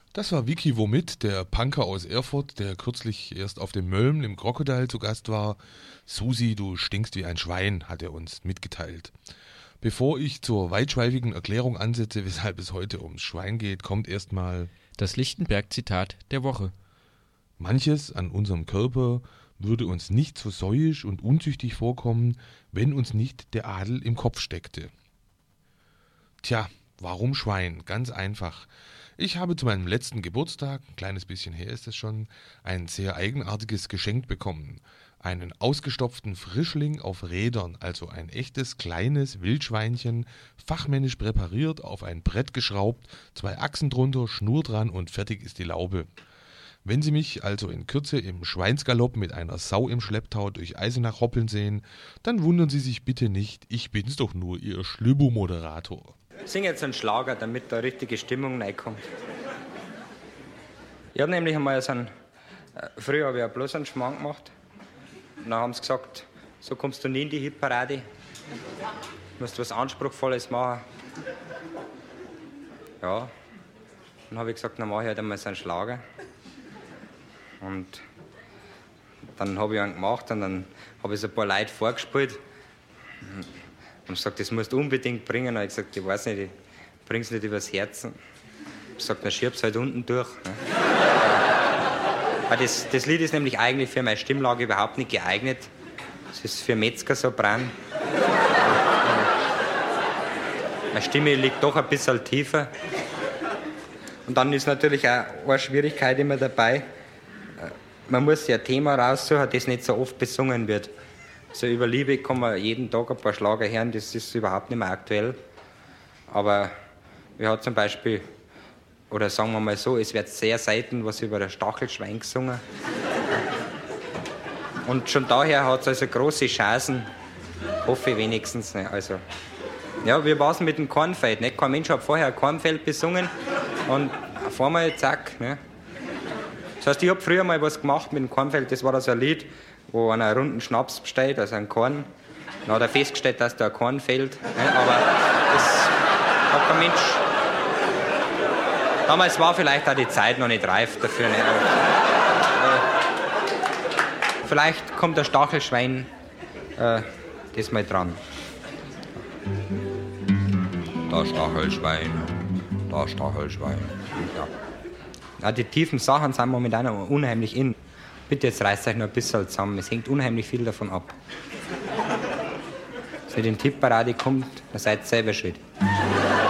Das war Vicky Womit, der Punker aus Erfurt, der kürzlich erst auf dem Mölln im Crocodile zu Gast war. Susi, du stinkst wie ein Schwein, hat er uns mitgeteilt. Bevor ich zur weitschweifigen Erklärung ansetze, weshalb es heute ums Schwein geht, kommt erstmal das Lichtenberg-Zitat der Woche. Manches an unserem Körper würde uns nicht so säuisch und unzüchtig vorkommen, wenn uns nicht der Adel im Kopf steckte. Tja, warum Schwein? Ganz einfach. Ich habe zu meinem letzten Geburtstag, ein kleines bisschen her ist es schon, ein sehr eigenartiges Geschenk bekommen. Einen ausgestopften Frischling auf Rädern, also ein echtes kleines Wildschweinchen, fachmännisch präpariert, auf ein Brett geschraubt, 2 Achsen drunter, Schnur dran und fertig ist die Laube. Wenn Sie mich also in Kürze im Schweinsgalopp mit einer Sau im Schlepptau durch Eisenach hoppeln sehen, dann wundern Sie sich bitte nicht, ich bin's doch nur, Ihr Schlübbo-Moderator. Sing jetzt einen Schlager, damit da richtige Stimmung reinkommt. Ich habe nämlich einmal früher habe ich ja bloß einen Schmarrn gemacht. Und dann haben sie gesagt, so kommst du nie in die Hitparade. Du musst was Anspruchsvolles machen. Ja, dann habe ich gesagt, dann mache ich halt einmal so einen Schlager. Und dann habe ich einen gemacht und dann habe ich so ein paar Leute vorgespielt. Und gesagt, das musst du unbedingt bringen. Und ich gesagt, ich weiß nicht, ich bring's nicht übers Herzen. Ich gesagt, dann schieb's halt unten durch. Weil das Lied ist nämlich eigentlich für meine Stimmlage überhaupt nicht geeignet. Es ist für Metzger-Sopran. Meine Stimme liegt doch ein bisschen tiefer. Und dann ist natürlich auch eine Schwierigkeit immer dabei. Man muss sich ein Thema raussuchen, das nicht so oft besungen wird. So über Liebe kann man jeden Tag ein paar Schlager hören, das ist überhaupt nicht mehr aktuell. Aber wir haben zum Beispiel, oder sagen wir mal so, es wird sehr selten was über das Stachelschwein gesungen. Und schon daher hat es also große Chancen, hoffe ich wenigstens. Ne? Also, ja, wie war es mit dem Kornfeld? Ne? Kein Mensch hat vorher ein Kornfeld besungen und auf einmal zack. Ne? Das heißt, ich habe früher mal was gemacht mit dem Kornfeld, das war also ein Lied, wo einer runden Schnaps besteht, also ein Korn. Dann hat er festgestellt, dass da ein Korn fehlt. Ne? Aber das hat kein Mensch. Damals war vielleicht auch die Zeit noch nicht reif dafür. Ne? Vielleicht kommt der Stachelschwein das mal dran. Das Stachelschwein, das Stachelschwein. Ja. Ja, die tiefen Sachen sind momentan unheimlich in. Bitte jetzt reißt euch noch ein bisschen zusammen, es hängt unheimlich viel davon ab. Wenn ihr in die Tippparade kommt, dann seid ihr selber schuld.